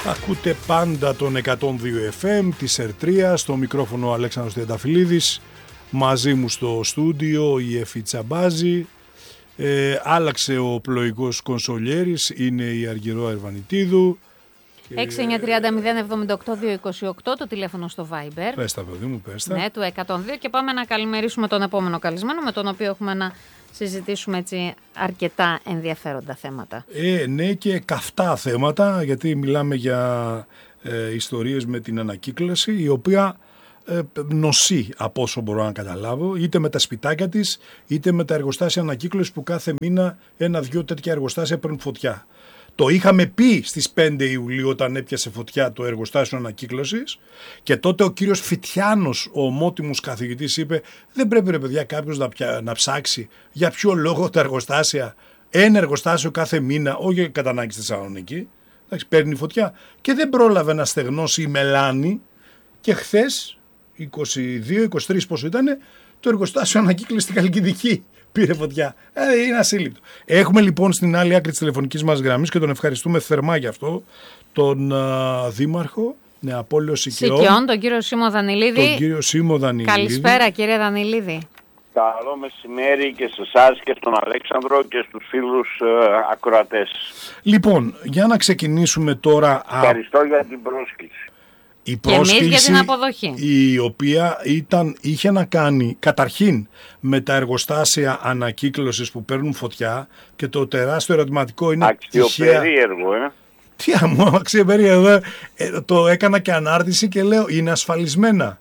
Ακούτε πάντα τον 102 FM της ΕΡΤΡΙΑ, στο μικρόφωνο ο Αλέξανδρος Τριανταφυλλίδης, μαζί μου στο στούντιο η Εφή Τσαμπάζη. Άλλαξε ο πλοηγός κονσολιέρης, είναι η Αργυρό Ερβανιτίδου. 693-078-228 το τηλέφωνο στο Viber. Πες τα παιδί μου, πες τα. Ναι, του 102, και πάμε να καλημερίσουμε τον επόμενο καλεσμένο, με τον οποίο έχουμε να συζητήσουμε έτσι αρκετά ενδιαφέροντα θέματα. Ναι, και καυτά θέματα, γιατί μιλάμε για ιστορίες με την ανακύκλωση, η οποία νοσεί από όσο μπορώ να καταλάβω, είτε με τα σπιτάκια της, είτε με τα εργοστάσια ανακύκλωσης που κάθε μήνα 1-2 τέτοια εργοστάσια παίρνουν φωτιά. Το είχαμε πει στις 5 Ιουλίου όταν έπιασε φωτιά το εργοστάσιο ανακύκλωσης, και τότε ο κύριος Φυτιάνος, ο ομότιμος καθηγητής, είπε δεν πρέπει ρε παιδιά κάποιος να ψάξει για ποιο λόγο τα εργοστάσια, ένα εργοστάσιο κάθε μήνα, όχι κατά ανάγκη στη Θεσσαλονίκη, παίρνει φωτιά, και δεν πρόλαβε να στεγνώσει η μελάνη, και χθες 22-23 πόσο ήτανε, το εργοστάσιο ανακύκλωση στην Χαλκιδική πήρε φωτιά. Είναι ασύλληπτο. Έχουμε λοιπόν στην άλλη άκρη της τηλεφωνικής μας γραμμής, και τον ευχαριστούμε θερμά γι' αυτό, τον Δήμαρχο Νεαπόλεως Σικαιών, τον κύριο Σίμω Δανειλίδη. Τον κύριο Σίμω Δανειλίδη. Καλησπέρα κύριε Δανειλίδη. Καλό μεσημέρι και σε εσάς και στον Αλέξανδρο και στους φίλους ακροατές. Λοιπόν, για να ξεκινήσουμε τώρα. Ευχαριστώ για την πρόσκληση. Η πρόσκληση, για την αποδοχή, η οποία είχε να κάνει καταρχήν με τα εργοστάσια ανακύκλωσης που παίρνουν φωτιά, και το τεράστιο ερωτηματικό είναι αξιοπερίεργο, Τι μου αξιοπερίεργο, το έκανα και ανάρτηση και λέω είναι ασφαλισμένα.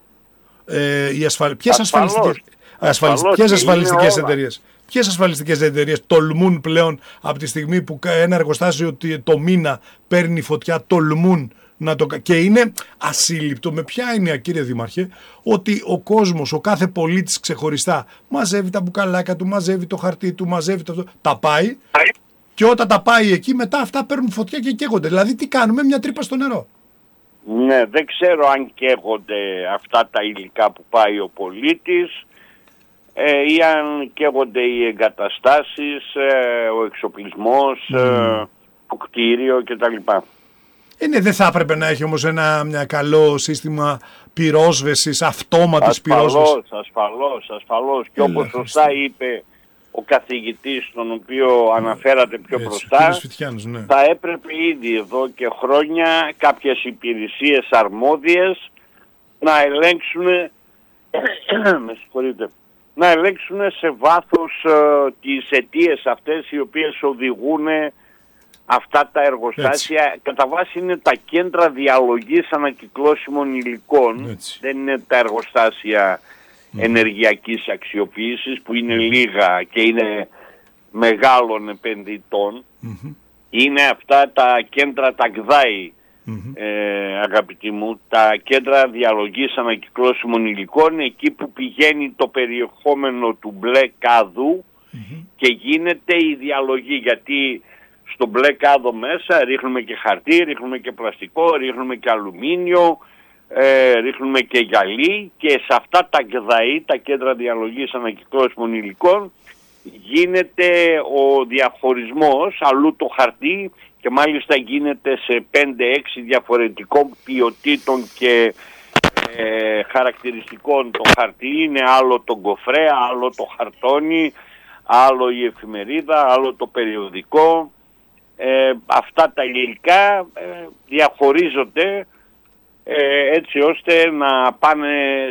Ποιες ασφαλιστικές εταιρείες τολμούν πλέον, από τη στιγμή που ένα εργοστάσιο το μήνα παίρνει φωτιά, τολμούν και είναι ασύλληπτο με ποια έννοια, κύριε Δήμαρχε, ότι ο κόσμος, ο κάθε πολίτης ξεχωριστά μαζεύει τα μπουκαλάκια του, μαζεύει το χαρτί του, μαζεύει τα πάει, και όταν τα πάει εκεί μετά αυτά παίρνουν φωτιά και καίγονται. Δηλαδή τι κάνουμε, μια τρύπα στο νερό. Ναι, δεν ξέρω αν καίγονται αυτά τα υλικά που πάει ο πολίτης, ή αν καίγονται οι εγκαταστάσεις, ο εξοπλισμός, το κτίριο κτλ. Ναι, δεν θα έπρεπε να έχει όμως μια καλό σύστημα πυρόσβεσης, αυτόματης πυρόσβεσης. Ασφαλώς. Και όπως σωστά είπε ο καθηγητής, τον οποίο αναφέρατε πιο μπροστά, ναι, θα έπρεπε ήδη εδώ και χρόνια κάποιες υπηρεσίες αρμόδιες να ελέγξουν να ελέγξουν σε βάθος τις αιτίες αυτές οι οποίες οδηγούν αυτά τα εργοστάσια. Έτσι. Κατά βάση είναι τα κέντρα διαλογής ανακυκλώσιμων υλικών. Έτσι. Δεν είναι τα εργοστάσια ενεργειακής αξιοποίησης που είναι λίγα και είναι μεγάλων επενδυτών. Είναι αυτά τα κέντρα, τα ΚΔΑΗ, αγαπητοί μου, τα κέντρα διαλογής ανακυκλώσιμων υλικών, εκεί που πηγαίνει το περιεχόμενο του μπλε κάδου και γίνεται η διαλογή, γιατί στο μπλε κάδο μέσα ρίχνουμε και χαρτί, ρίχνουμε και πλαστικό, ρίχνουμε και αλουμίνιο, ρίχνουμε και γυαλί, και σε αυτά τα ΚΔΑΗ, τα κέντρα διαλογής ανακυκλώσιμων υλικών, γίνεται ο διαχωρισμός, αλλού το χαρτί, και μάλιστα γίνεται σε 5-6 διαφορετικών ποιοτήτων και χαρακτηριστικών το χαρτί. Είναι άλλο το γκοφρέ, άλλο το χαρτόνι, άλλο η εφημερίδα, άλλο το περιοδικό. Αυτά τα υλικά διαχωρίζονται έτσι ώστε να πάνε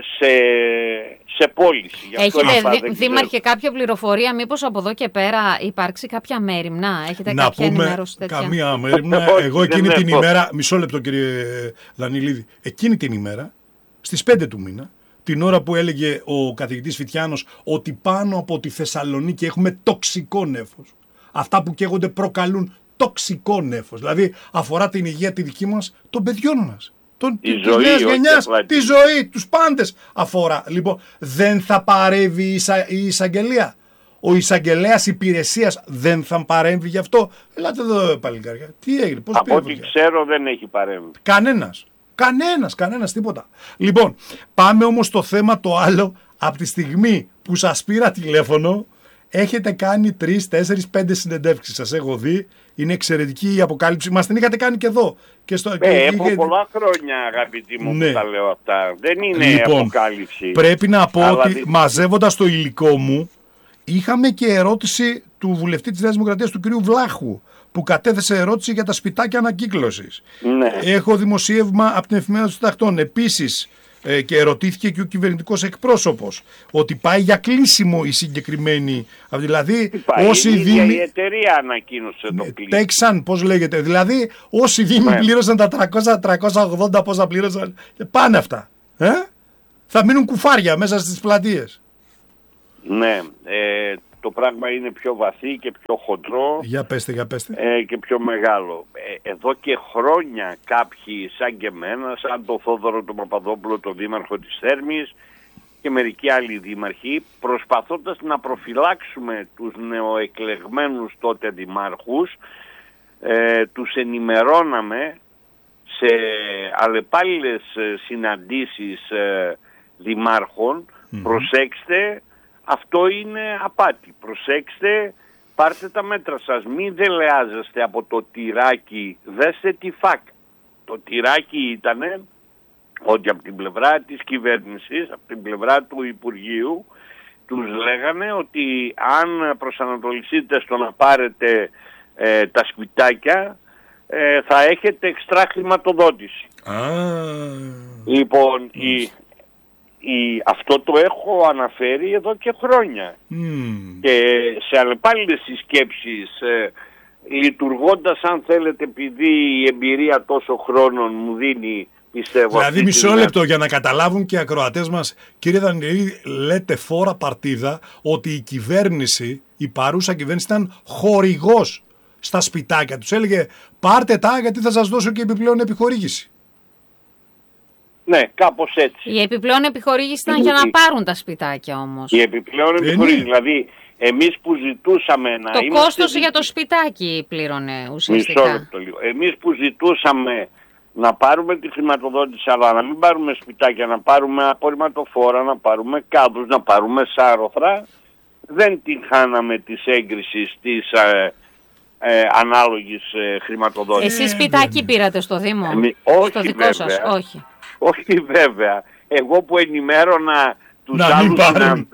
σε πώληση. Έχετε, Δήμαρχε, κάποια πληροφορία μήπως από εδώ και πέρα υπάρξει κάποια μέριμνα? Έχετε κάποια ενημέρωση τέτοια? Καμία μέριμνα. Εγώ εκείνη την ημέρα, μισό λεπτό κύριε Δανειλίδη, εκείνη την ημέρα, στις 5 του μήνα, την ώρα που έλεγε ο καθηγητής Φυτιάνος ότι πάνω από τη Θεσσαλονίκη έχουμε τοξικό νέφος, αυτά που καίγονται προκαλούν τοξικό νέφος, δηλαδή αφορά την υγεία τη δική μας, των παιδιών μας, της νέας γενιάς, τη ζωή, τους πάντες αφορά. Λοιπόν, δεν θα παρέμβει η εισαγγελία? Ο εισαγγελέας υπηρεσίας δεν θα παρέμβει γι' αυτό? Ελάτε εδώ παλικάρια. Τι έγινε, πώς από ό,τι ξέρω δεν έχει παρέμβει. Κανένας, τίποτα. Λοιπόν, πάμε όμως στο θέμα το άλλο. Από τη στιγμή που σας πήρα τηλέφωνο, έχετε κάνει 3, 4, 5 συνεντεύξεις. Σας έχω δει. Είναι εξαιρετική η αποκάλυψη. Μας την είχατε κάνει και εδώ. Και έχω πολλά χρόνια, αγαπητοί μου, που τα λέω αυτά. Δεν είναι αποκάλυψη. Πρέπει να πω ότι μαζεύοντας το υλικό μου, είχαμε και ερώτηση του βουλευτή της Νέας Δημοκρατίας, του κ. Βλάχου, που κατέθεσε ερώτηση για τα σπιτάκια ανακύκλωσης. Ναι. Έχω δημοσίευμα από την Εφημερίδα των Συντακτών. Επίσης, και ερωτήθηκε και ο κυβερνητικός εκπρόσωπος ότι πάει για κλείσιμο η συγκεκριμένη. Δηλαδή, όσοι δήμοι. Η εταιρεία ανακοίνωσε το κλείσιμο. Τέξαν, πώς λέγεται. Δηλαδή, όσοι δήμοι πλήρωσαν τα 300-380 πόσα πλήρωσαν, πάνε αυτά. Θα μείνουν κουφάρια μέσα στις πλατείες. Ναι, το πράγμα είναι πιο βαθύ και πιο χοντρό. Για πέστε. Και πιο μεγάλο. Εδώ και χρόνια κάποιοι σαν και εμένα, σαν τον Θόδωρο τον Παπαδόπουλο, τον δήμαρχο της Θέρμης και μερικοί άλλοι δήμαρχοι, προσπαθώντας να προφυλάξουμε τους νεοεκλεγμένους τότε δημάρχους, τους ενημερώναμε σε αλλεπάλληλες συναντήσεις δημάρχων, προσέξτε, αυτό είναι απάτη. Προσέξτε, πάρτε τα μέτρα σας. Μην δελεάζεστε από το τυράκι. Δέστε τη φακ. Το τυράκι ήτανε ότι από την πλευρά της κυβέρνησης, από την πλευρά του Υπουργείου, τους λέγανε ότι αν προσανατολιστείτε στο να πάρετε τα σπιτάκια, θα έχετε εξτρά χρηματοδότηση. Λοιπόν, αυτό το έχω αναφέρει εδώ και χρόνια. Και σε αλλεπάλληλες συσκέψεις, λειτουργώντας, αν θέλετε, επειδή η εμπειρία τόσο χρόνων μου δίνει, πιστεύω... Δηλαδή μισό λεπτό για να καταλάβουν και οι ακροατές μας, κύριε Δανιέλη, λέτε φόρα παρτίδα ότι η κυβέρνηση, η παρούσα κυβέρνηση ήταν χορηγός στα σπιτάκια. Τους έλεγε πάρτε τα γιατί θα σας δώσω και επιπλέον επιχορήγηση. Ναι, κάπως έτσι. Η επιπλέον επιχορήγηση ήταν για να πάρουν τα σπιτάκια όμως. Η επιπλέον επιχορήγηση, δηλαδή εμείς που ζητούσαμε να το κόστος για το σπιτάκι πλήρωνε ουσιαστικά. Μισό λεπτό λίγο. Εμείς που ζητούσαμε να πάρουμε τη χρηματοδότηση, αλλά να μην πάρουμε σπιτάκια, να πάρουμε απορριμματοφόρα, να πάρουμε κάδους, να πάρουμε σάρωθρα, δεν την χάναμε της έγκρισης της ανάλογης χρηματοδότησης. Εσείς σπιτάκι πήρατε στο Δήμο, όχι, στο δικό βέβαια. σας, όχι. Όχι βέβαια. Εγώ που ενημέρωνα τους άλλους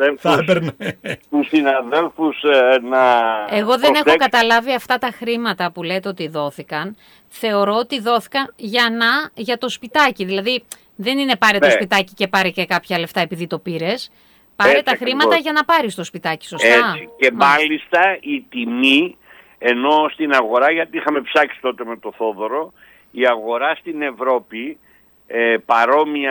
συναδέλφους να... Εγώ δεν έχω καταλάβει αυτά τα χρήματα που λέτε ότι δόθηκαν. Θεωρώ ότι δόθηκαν για το σπιτάκι. Δηλαδή δεν είναι πάρε το σπιτάκι και πάρε και κάποια λεφτά επειδή το πήρες. Πάρε τα χρήματα για να πάρεις το σπιτάκι, σωστά. Έτσι. Και μάλιστα η τιμή, ενώ στην αγορά, γιατί είχαμε ψάξει τότε με το Θόδωρο, η αγορά στην Ευρώπη, παρόμοια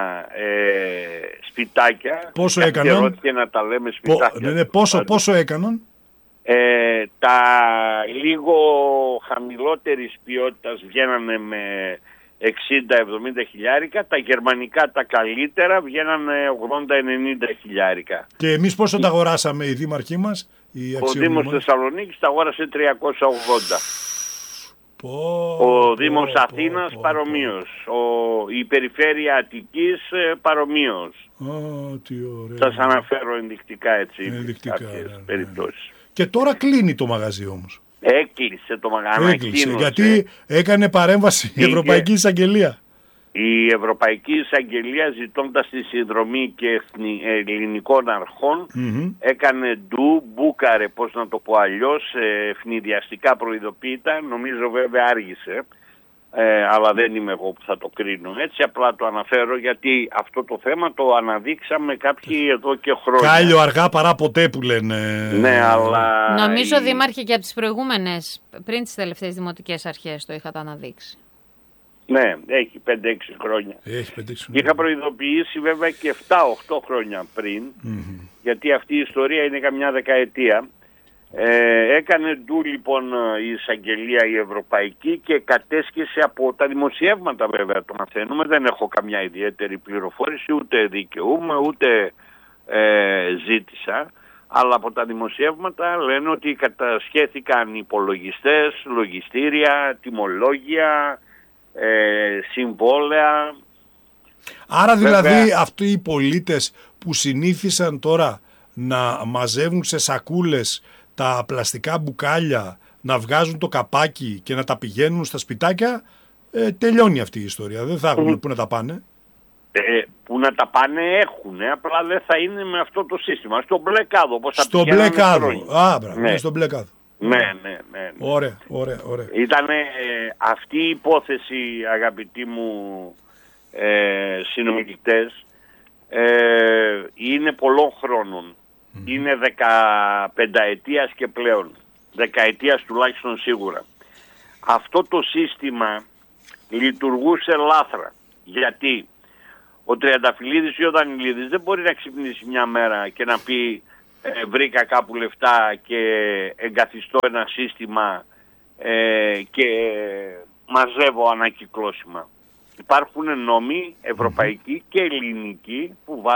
σπιτάκια. Πόσο έκαναν? Και να τα λέμε σπιτάκια. Πόσο έκαναν? Τα λίγο χαμηλότερης ποιότητας βγαίνανε με 60-70 χιλιάρικα, τα γερμανικά τα καλύτερα βγαίνανε 80-90 χιλιάρικα. Και εμείς πόσο τα αγοράσαμε οι δήμαρχοί μας? Ο Δήμος Θεσσαλονίκης τα αγόρασε 380. Ο Δήμος Αθήνας παρομοίως. Η Περιφέρεια Αττικής παρομοίως. Τι ωραία. Σας αναφέρω ενδεικτικά έτσι. Κάποιες περιπτώσεις. Και τώρα κλείνει το μαγαζί όμως. Έκλεισε το μαγαζί. Έκλεισε, γιατί έκανε παρέμβαση η Ευρωπαϊκή Εισαγγελία. Η Ευρωπαϊκή Εισαγγελία, ζητώντας τη συνδρομή και ελληνικών αρχών, έκανε μπούκαρε, πώς να το πω αλλιώς, ευνηδιαστικά προειδοποίητα. Νομίζω βέβαια άργησε, αλλά δεν είμαι εγώ που θα το κρίνω. Έτσι απλά το αναφέρω, γιατί αυτό το θέμα το αναδείξαμε κάποιοι εδώ και χρόνια. Κάλιο αργά παρά ποτέ που λένε. Ναι, αλλά... Νομίζω, Δήμαρχε, και από τις προηγούμενες, πριν τις τελευταίες δημοτικές αρχές το είχατε αναδείξει. Ναι, έχει 5-6 χρόνια. Είχα προειδοποιήσει βέβαια και 7-8 χρόνια πριν, γιατί αυτή η ιστορία είναι καμιά δεκαετία. Έκανε λοιπόν η εισαγγελία η ευρωπαϊκή και κατέσχεσε από τα δημοσιεύματα, βέβαια το μαθαίνουμε, δεν έχω καμιά ιδιαίτερη πληροφόρηση, ούτε δικαιούμαι, ούτε ζήτησα, αλλά από τα δημοσιεύματα λένε ότι κατασχέθηκαν υπολογιστές, λογιστήρια, τιμολόγια, συμβόλαια. Άρα δηλαδή αυτοί οι πολίτες που συνήθισαν τώρα να μαζεύουν σε σακούλες τα πλαστικά μπουκάλια, να βγάζουν το καπάκι και να τα πηγαίνουν στα σπιτάκια, τελειώνει αυτή η ιστορία. Δεν θα έχουν που να τα πάνε. Που να τα πάνε έχουν, απλά δεν θα είναι με αυτό το σύστημα. Στο μπλε κάδο, όπως θα στο μπλε κάδο. Μπράβο, ναι. Στο μπλε κάδο. Ναι. Ωραία. Ήταν αυτή η υπόθεση, αγαπητοί μου συνομιλητές, είναι πολλών χρόνων. Είναι 15 ετίας και πλέον. 10 ετίας τουλάχιστον σίγουρα. Αυτό το σύστημα λειτουργούσε λάθρα. Γιατί ο Τριανταφυλλίδης ή ο Δανειλίδης δεν μπορεί να ξυπνήσει μια μέρα και να πει βρήκα κάπου λεφτά και εγκαθιστώ ένα σύστημα και μαζεύω ανακυκλώσιμα. Υπάρχουν νόμοι ευρωπαϊκοί και ελληνικοί που βάζουν